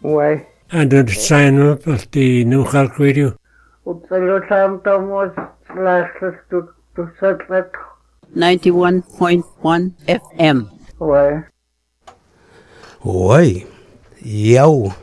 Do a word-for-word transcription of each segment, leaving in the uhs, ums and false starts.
Ouais. And did sign up at the New York Radio. ninety-one point one F M. Ouais. Ouais. Yo.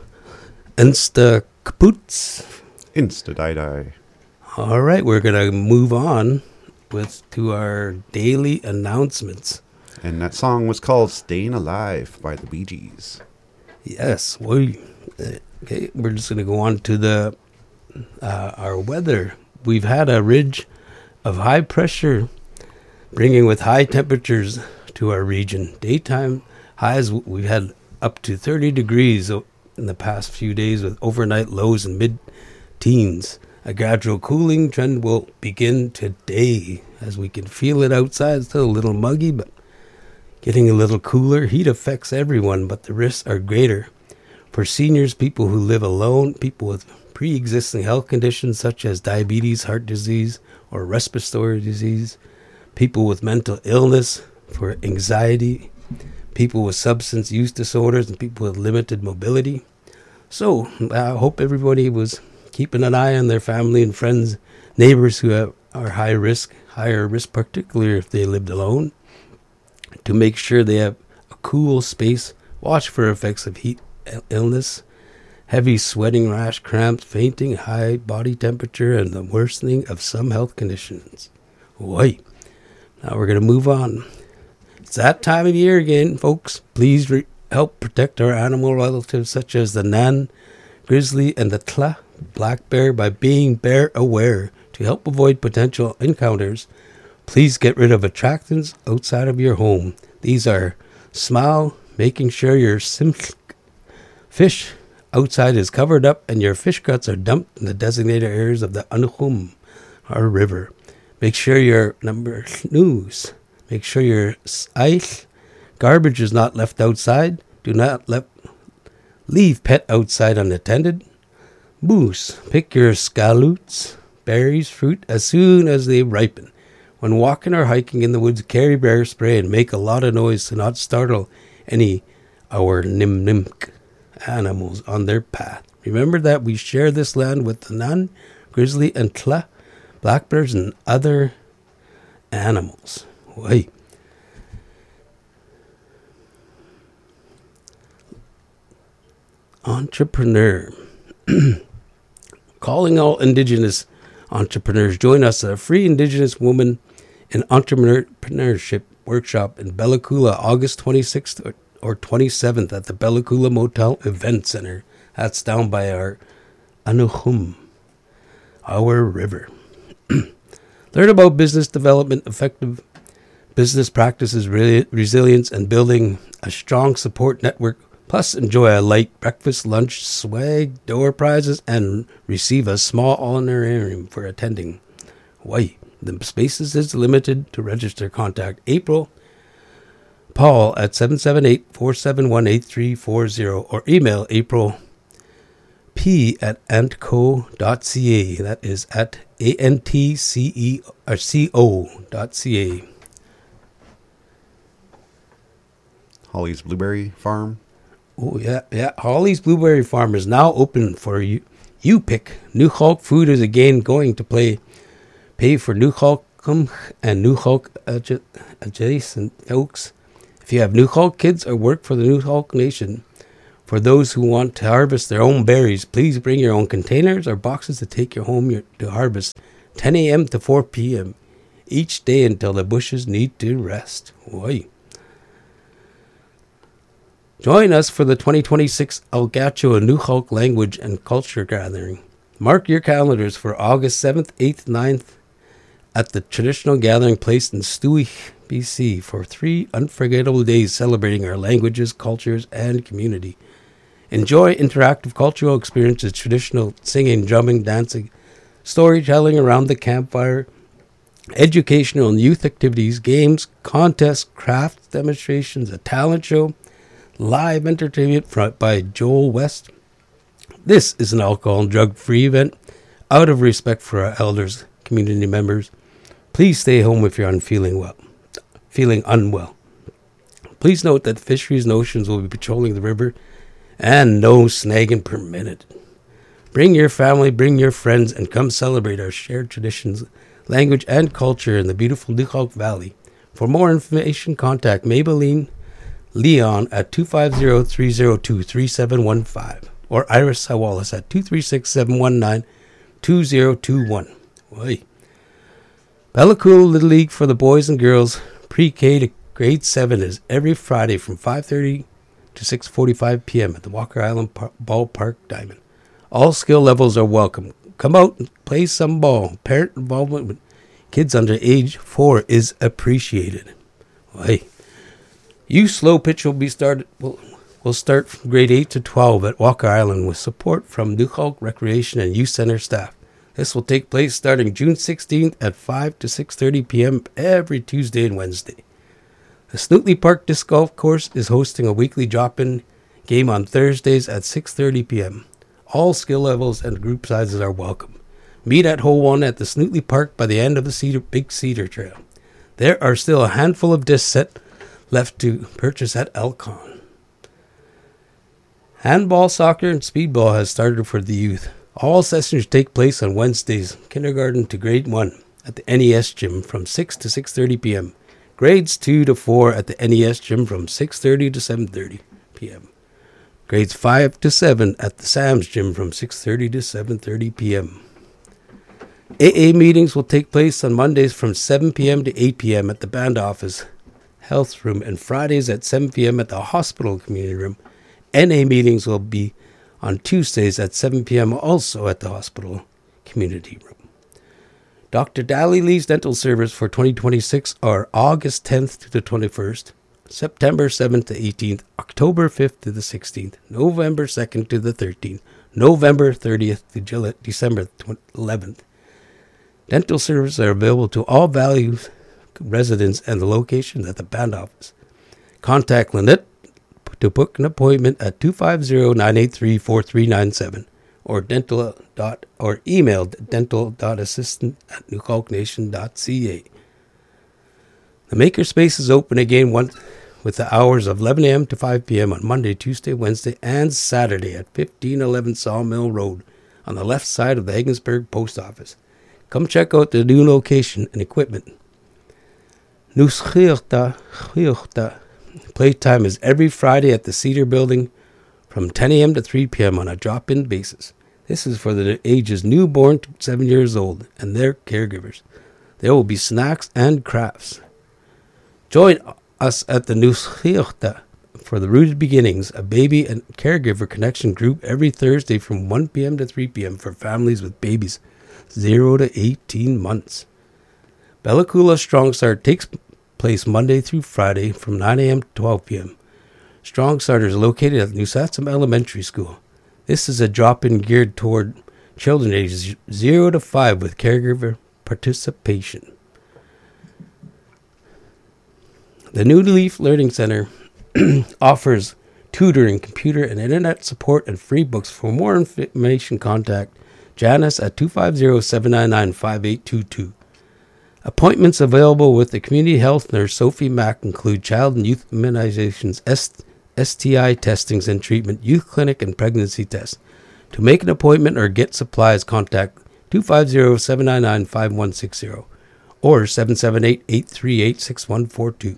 Insta kapoots. Insta die die. All right, we're going to move on with to our daily announcements. And that song was called Staying Alive by the Bee Gees. Yes, we okay, we're just going to go on to the uh, our weather. We've had a ridge of high pressure bringing with high temperatures to our region. Daytime highs, we've had up to thirty degrees in the past few days with overnight lows in mid-teens. A gradual cooling trend will begin today as we can feel it outside. It's still a little muggy, but getting a little cooler. Heat affects everyone, but the risks are greater. For seniors, people who live alone, people with pre-existing health conditions such as diabetes, heart disease, or respiratory disease, people with mental illness, for anxiety, people with substance use disorders, and people with limited mobility. So I hope everybody was keeping an eye on their family and friends, neighbors who have, are high risk, higher risk, particularly if they lived alone, to make sure they have a cool space. Watch for effects of heat illness, heavy sweating, rash, cramps, fainting, high body temperature, and the worsening of some health conditions. Wait, now we're going to move on. It's that time of year again, folks. Please re- help protect our animal relatives such as the Nan, grizzly, and the Tla, black bear, by being bear aware. To help avoid potential encounters, please get rid of attractants outside of your home. These are smile, making sure your sim- fish outside is covered up and your fish guts are dumped in the designated areas of the Anuhum, our river. Make sure your number news. Make sure your ice garbage is not left outside. Do not let leave pet outside unattended. Moose, pick your scallops, berries, fruit as soon as they ripen. When walking or hiking in the woods, carry bear spray and make a lot of noise to not startle any our nimnimk animals on their path. Remember that we share this land with the Nan, grizzly, and Tla, black bears, and other animals. Wait. Entrepreneur. Calling all Indigenous entrepreneurs. Join us at a free Indigenous Woman in Entrepreneurship workshop in Bella Coola, August twenty-sixth or twenty-seventh at the Bella Coola Motel Event Center. That's down by our Anuhum, our river. Learn about business development, effective business practices, re- resilience, and building a strong support network. Plus, enjoy a light breakfast, lunch, swag, door prizes, and receive a small honorarium for attending. Why? The spaces is limited. To register, contact April Paul at seven seven eight, four seven one, eight three four zero or email April P at antco dot c a. That is at A N T C E or C O dot C A. Holly's Blueberry Farm. Oh, yeah, yeah. Holly's Blueberry Farm is now open for you. You pick. New Hulk food is again going to play, pay for New Hulkum and New Hulk adja- adjacent folks. If you have New Hulk kids or work for the New Hulk Nation, for those who want to harvest their own berries, please bring your own containers or boxes to take your home your, to harvest ten a.m. to four p.m. each day until the bushes need to rest. Oi. Join us for the twenty twenty-six Algacho and New Hulk Language and Culture Gathering. Mark your calendars for August seventh, eighth, ninth at the traditional gathering place in Stewie, B C for three unforgettable days celebrating our languages, cultures, and community. Enjoy interactive cultural experiences, traditional singing, drumming, dancing, storytelling around the campfire, educational and youth activities, games, contests, crafts demonstrations, a talent show, live entertainment by Joel West. This is an alcohol and drug-free event out of respect for our elders, community members. Please stay home if you're unfeeling well, feeling unwell. Please note that Fisheries and Oceans will be patrolling the river and no snagging permitted. Bring your family, bring your friends, and come celebrate our shared traditions, language, and culture in the beautiful Newhawk Valley. For more information, contact Maybelline Leon at two five zero, three zero two, three seven one five or Iris Sawalis at two three six, seven one nine, two zero two one. Oy. Bella Coola Little League for the boys and girls pre-K to grade seven is every Friday from five thirty to six forty-five p.m. at the Walker Island Par- Ballpark Diamond. All skill levels are welcome. Come out and play some ball. Parent involvement with kids under age four is appreciated. Oy. Youth slow pitch will be started. Will will start from grade eight to twelve at Walker Island with support from Newhawk Recreation and Youth Center staff. This will take place starting June sixteenth at five to six thirty p.m. every Tuesday and Wednesday. The Snootley Park Disc Golf Course is hosting a weekly drop-in game on Thursdays at six thirty p.m. All skill levels and group sizes are welcome. Meet at hole one at the Snootley Park by the end of the Cedar, Big Cedar Trail. There are still a handful of discs set left to purchase at Elcon. Handball, soccer, and speedball has started for the youth. All sessions take place on Wednesdays, kindergarten to grade one, at the N E S gym from six to six thirty p.m. Grades two to four at the N E S gym from six thirty to seven thirty p.m. Grades five to seven at the Sam's gym from six thirty to seven thirty p.m. A A meetings will take place on Mondays from seven p.m. to eight p.m. at the band office, health room, and Fridays at seven p.m. at the hospital community room. N A meetings will be on Tuesdays at seven p.m. also at the hospital community room. Doctor Daly Lee's dental service for twenty twenty-six are August tenth to the twenty-first, September seventh to eighteenth, October fifth to the sixteenth, November second to the thirteenth, November thirtieth to December eleventh. Dental services are available to all values residents and the location at the band office. Contact Lynette to book an appointment at two five zero, nine eight three, four three nine seven or dental dot or email dental dot assistant at newhawk nation dot c a. The makerspace is open again once with the hours of eleven a.m. to five p.m. on Monday, Tuesday, Wednesday, and Saturday at fifteen eleven Sawmill Road on the left side of the Hagensburg Post Office. Come check out the new location and equipment. Nieuwsgierigheid. Playtime is every Friday at the Cedar Building from ten a.m. to three p.m. on a drop-in basis. This is for the ages newborn to seven years old and their caregivers. There will be snacks and crafts. Join us at the Nieuwsgierigheid for the Rooted Beginnings, a baby and caregiver connection group every Thursday from one p.m. to three p.m. for families with babies zero to eighteen months. Bella Coola Strong Start takes place Monday through Friday from nine a.m. to twelve p.m. Strong Start is located at New Satsum Elementary School. This is a drop-in geared toward children ages zero to five with caregiver participation. The New Leaf Learning Center offers tutoring, computer, and internet support and free books. For more information, contact Janice at two five zero, seven nine nine, five eight two two. Appointments available with the community health nurse Sophie Mack include child and youth immunizations, S T I testings and treatment, youth clinic, and pregnancy tests. To make an appointment or get supplies, contact two five zero, seven nine nine, five one six zero or seven seven eight, eight three eight, six one four two.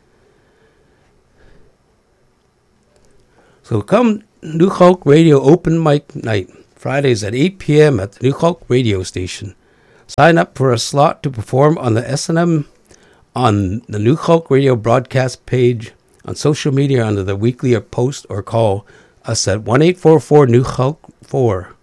So come Newhawk Radio Open Mic Night, Fridays at eight p.m. at the Newhawk Radio Station. Sign up for a slot to perform on the S and M on the Newhawk Radio broadcast page on social media under the weekly post, or call us at one eight four four Newhawk four.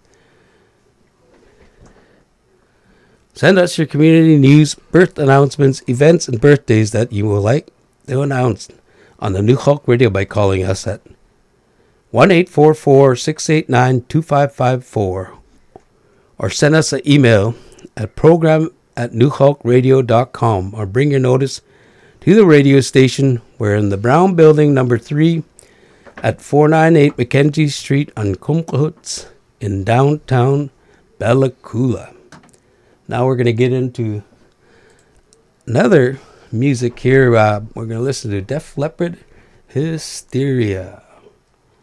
Send us your community news, birth announcements, events, and birthdays that you will like to announce on the Newhawk Radio by calling us at one eight four four, six eight nine, two five five four or send us an email at program at newhawk radio dot com or bring your notice to the radio station. We're in the Brown Building, number three at four ninety-eight Mackenzie Street on Kumquats in downtown Bella Coola. Now we're going to get into another music here. Uh, we're going to listen to Def Leppard, Hysteria.